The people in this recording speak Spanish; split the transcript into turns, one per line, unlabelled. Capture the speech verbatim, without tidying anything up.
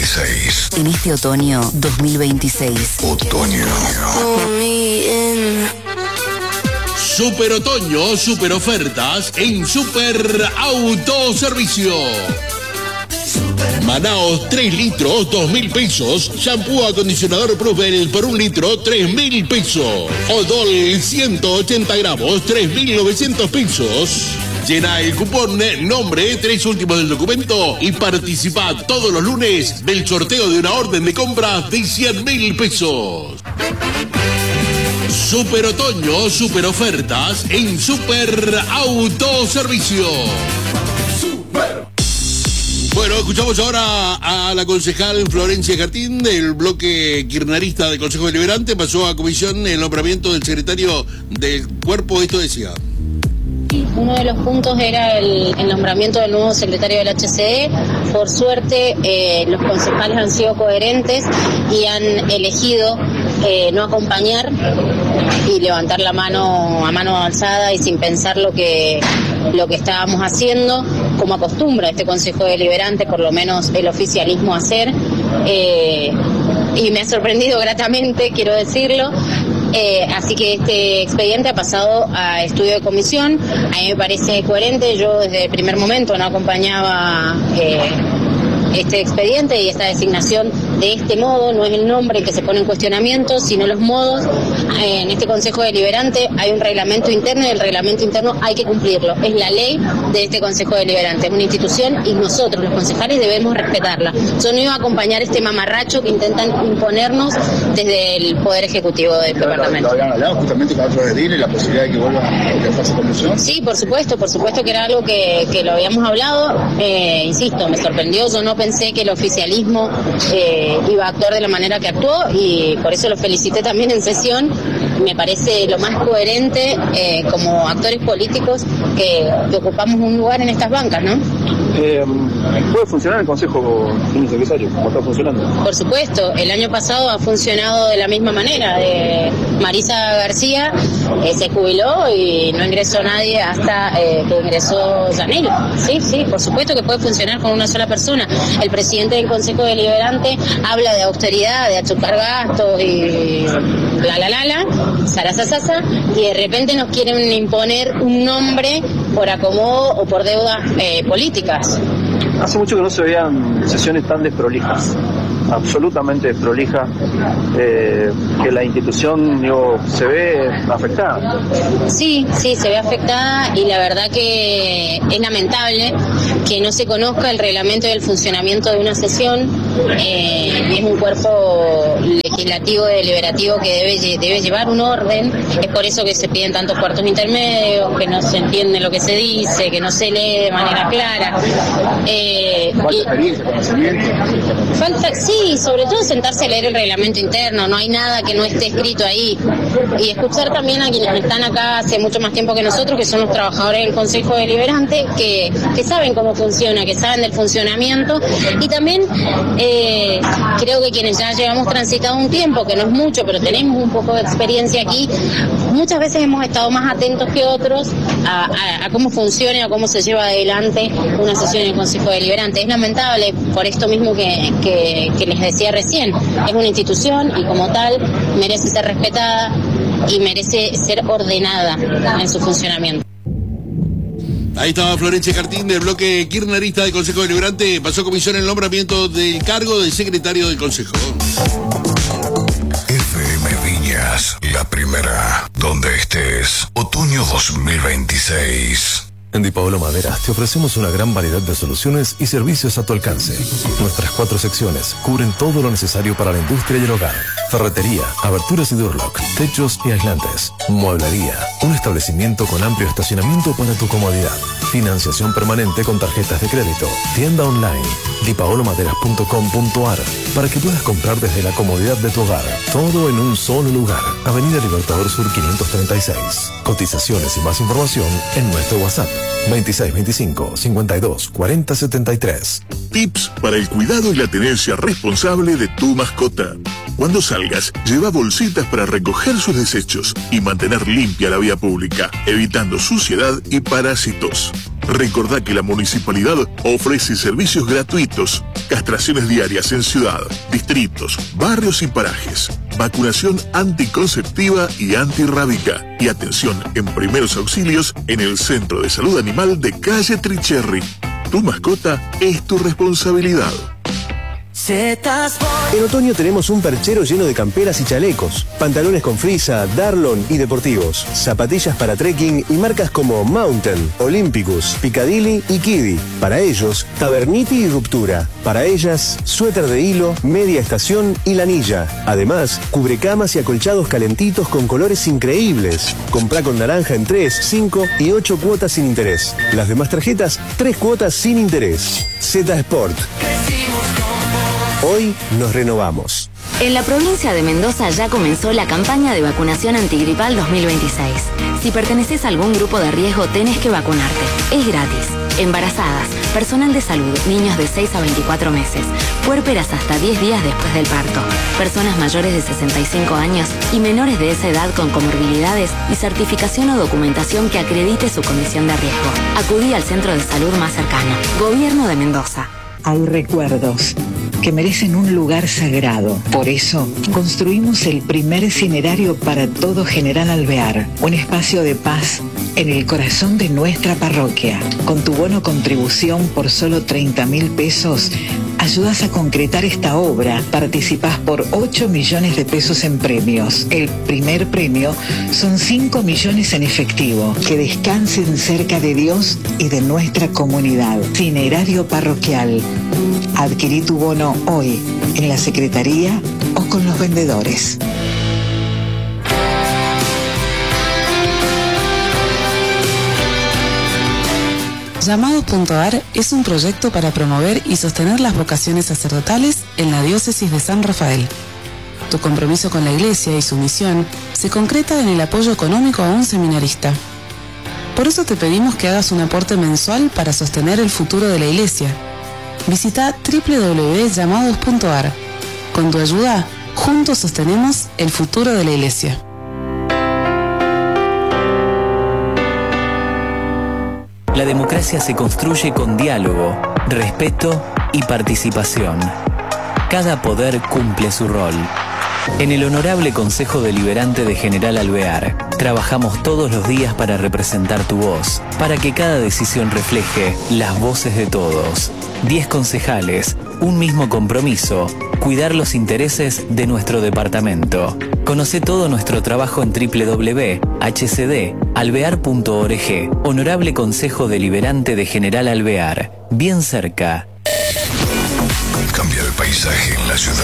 veintiséis.
En este otoño dos mil veintiséis.
Otoño.
Super otoño, super ofertas en Super Autoservicio. Manaos tres litros, dos mil pesos. Shampoo acondicionador Prubel por un litro, tres mil pesos. Odol ciento ochenta gramos, tres mil novecientos pesos. Llena el cupón nombre, tres últimos del documento y participa todos los lunes del sorteo de una orden de compra de cien mil pesos. Super otoño, super ofertas en Super Autoservicio. Super. Bueno, escuchamos ahora a la concejal Florencia Cartín del bloque kirchnerista del Consejo Deliberante. Pasó a comisión el nombramiento del secretario del cuerpo. Esto decía.
Uno de los puntos era el, el nombramiento del nuevo secretario del H C E. Por suerte, eh, los concejales han sido coherentes y han elegido eh, no acompañar y levantar la mano a mano alzada y sin pensar lo que, lo que estábamos haciendo, como acostumbra este Consejo Deliberante, por lo menos el oficialismo, hacer. Eh, y me ha sorprendido gratamente, quiero decirlo. Eh, así que este expediente ha pasado a estudio de comisión. A mí me parece coherente. Yo desde el primer momento no acompañaba eh, este expediente y esta designación de este modo. No es el nombre que se pone en cuestionamiento, sino los modos. Eh, en este Consejo Deliberante hay un reglamento interno y el reglamento interno hay que cumplirlo. Es la ley de este Consejo Deliberante. Es una institución y nosotros, los concejales, debemos respetarla. Yo no iba a acompañar este mamarracho que intentan imponernos desde el Poder Ejecutivo del
¿Lo,
departamento.
¿Lo habían hablado justamente con otros ediles, la posibilidad de que vuelva a ejercer comisión?
Sí, por supuesto, por supuesto que era algo que, que lo habíamos hablado. Eh, insisto, me sorprendió. Yo no pensé que el oficialismo eh, iba a actuar de la manera que actuó y por eso lo felicité también en sesión. Me parece lo más coherente eh, como actores políticos que, que ocupamos un lugar en estas bancas, ¿no?
Eh, ¿Puede funcionar el Consejo, señor secretario, como está funcionando?
Por supuesto, el año pasado ha funcionado de la misma manera. Eh, Marisa García eh, se jubiló y no ingresó nadie hasta eh, que ingresó Yanel. Sí, sí, por supuesto que puede funcionar con una sola persona. El presidente del Consejo Deliberante habla de austeridad, de achucar gastos y la la la la, sarasasasa, y de repente nos quieren imponer un nombre por acomodo o por deudas eh, políticas.
Hace mucho que no se veían sesiones tan desprolijas, absolutamente desprolijas, eh, que la institución, digo, se ve afectada.
Sí, sí, se ve afectada y la verdad que es lamentable que no se conozca el reglamento del funcionamiento de una sesión. Eh, es un cuerpo legislativo, deliberativo que debe, debe llevar un orden. Es por eso que se piden tantos cuartos intermedios, que no se entiende lo que se dice, que no se lee de manera clara. Eh,
Falta experiencia, conocimiento.
Falta, sí, sobre todo sentarse a leer el reglamento interno. No hay nada que no esté escrito ahí. Y escuchar también a quienes están acá hace mucho más tiempo que nosotros, que son los trabajadores del Consejo Deliberante, que, que saben cómo funciona, que saben del funcionamiento. Y también eh, creo que quienes ya llevamos transitado un tiempo, que no es mucho, pero tenemos un poco de experiencia aquí, muchas veces hemos estado más atentos que otros a, a, a cómo funciona, a cómo se lleva adelante una sesión en el Consejo Deliberante. Es lamentable por esto mismo que, que, que les decía recién. Es una institución y como tal merece ser respetada y merece ser ordenada en su funcionamiento.
Ahí estaba Florencia Cartín del bloque kirchnerista del Consejo Deliberante. Pasó a comisión el nombramiento del cargo de secretario del Consejo.
F M Viñas, la primera, donde estés. Otoño dos mil veintiséis.
En Di Paolo Maderas te ofrecemos una gran variedad de soluciones y servicios a tu alcance. Nuestras cuatro secciones cubren todo lo necesario para la industria y el hogar. Ferretería, aberturas y Durlock, techos y aislantes. Mueblería, un establecimiento con amplio estacionamiento para tu comodidad. Financiación permanente con tarjetas de crédito. Tienda online, di paolo maderas punto com punto a r, para que puedas comprar desde la comodidad de tu hogar. Todo en un solo lugar. Avenida Libertador Sur quinientos treinta y seis. Cotizaciones y más información en nuestro WhatsApp. veintiséis veinticinco cincuenta y dos cuarenta setenta y tres.
Tips para el cuidado y la tenencia responsable de tu mascota. Cuando salgas, lleva bolsitas para recoger sus desechos y mantener limpia la vía pública, evitando suciedad y parásitos. Recordá que la municipalidad ofrece servicios gratuitos, castraciones diarias en ciudad, distritos, barrios y parajes, vacunación anticonceptiva y antirrábica y atención en primeros auxilios en el Centro de Salud Animal de Calle Tricherry. Tu mascota es tu responsabilidad.
En otoño tenemos un perchero lleno de camperas y chalecos, pantalones con frisa, Darlon y deportivos, zapatillas para trekking y marcas como Mountain, Olympicus, Piccadilly y Kiddy. Para ellos, Taverniti y Ruptura. Para ellas, suéter de hilo, media estación y lanilla. Además, cubrecamas y acolchados calentitos con colores increíbles. Comprá con naranja en tres, cinco y ocho cuotas sin interés. Las demás tarjetas, tres cuotas sin interés. Z Sport. Hoy nos renovamos.
En la provincia de Mendoza ya comenzó la campaña de vacunación antigripal dos mil veintiséis. Si perteneces a algún grupo de riesgo, tenés que vacunarte. Es gratis. Embarazadas, personal de salud, niños de seis a veinticuatro meses, puérperas hasta diez días después del parto, personas mayores de sesenta y cinco años y menores de esa edad con comorbilidades y certificación o documentación que acredite su condición de riesgo. Acudí al centro de salud más cercano. Gobierno de Mendoza.
Hay recuerdos que merecen un lugar sagrado. Por eso, construimos el primer cinerario para todo General Alvear, un espacio de paz en el corazón de nuestra parroquia. Con tu bono contribución por solo treinta mil pesos, ayudas a concretar esta obra. Participás por ocho millones de pesos en premios. El primer premio son cinco millones en efectivo. Que descansen cerca de Dios y de nuestra comunidad. Cinerario parroquial. Adquirí tu bono hoy en la Secretaría o con los vendedores.
Llamados punto a r es un proyecto para promover y sostener las vocaciones sacerdotales en la diócesis de San Rafael. Tu compromiso con la Iglesia y su misión se concreta en el apoyo económico a un seminarista. Por eso te pedimos que hagas un aporte mensual para sostener el futuro de la Iglesia. Visita doble u doble u doble u punto llamados punto a r. Con tu ayuda, juntos sostenemos el futuro de la Iglesia.
La democracia se construye con diálogo, respeto y participación. Cada poder cumple su rol. En el Honorable Consejo Deliberante de General Alvear, trabajamos todos los días para representar tu voz, para que cada decisión refleje las voces de todos. Diez concejales, un mismo compromiso, cuidar los intereses de nuestro departamento. Conoce todo nuestro trabajo en doble u doble u doble u punto h c d alvear punto org. Honorable Consejo Deliberante de General Alvear, bien cerca.
Cambia el paisaje en la ciudad.